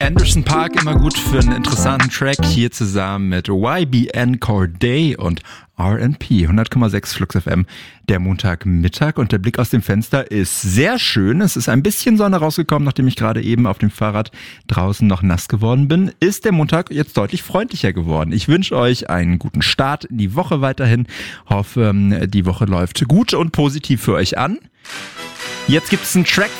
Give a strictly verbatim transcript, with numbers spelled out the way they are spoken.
Anderson .Paak immer gut für einen interessanten Track, hier zusammen mit Y B N Cordae und R and P. hundert Komma sechs Flux F M, der Montagmittag, und der Blick aus dem Fenster ist sehr schön. Es ist ein bisschen Sonne rausgekommen, nachdem ich gerade eben auf dem Fahrrad draußen noch nass geworden bin. Ist der Montag jetzt deutlich freundlicher geworden. Ich wünsche euch einen guten Start in die Woche weiterhin. Hoffe, die Woche läuft gut und positiv für euch an. Jetzt gibt es einen Track